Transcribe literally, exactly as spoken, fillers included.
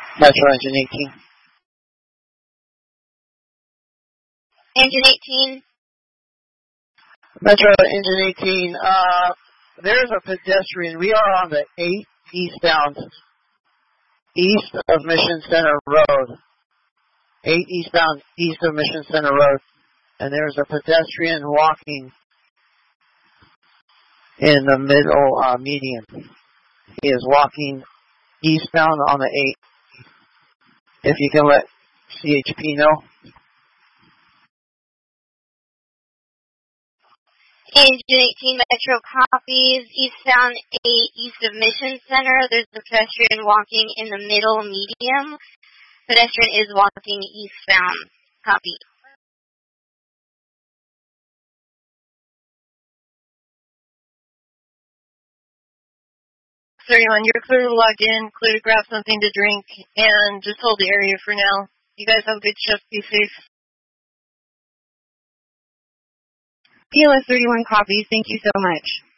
Metro Engine eighteen. Engine eighteen. Metro Engine eighteen, uh, there's a pedestrian. We are on the eight eastbound, east of Mission Center Road. eight eastbound, east of Mission Center Road. And there's a pedestrian walking in the middle uh, median. He is walking eastbound on the eight. If you can let C H P know. Engine eighteen Metro copies, eastbound eight east of Mission Center. There's a pedestrian walking in the middle medium. Pedestrian is walking eastbound. Copy. thirty-one, you're clear to log in, clear to grab something to drink, and just hold the area for now. You guys have a good shift. Be safe. P L S thirty-one copies. Thank you so much.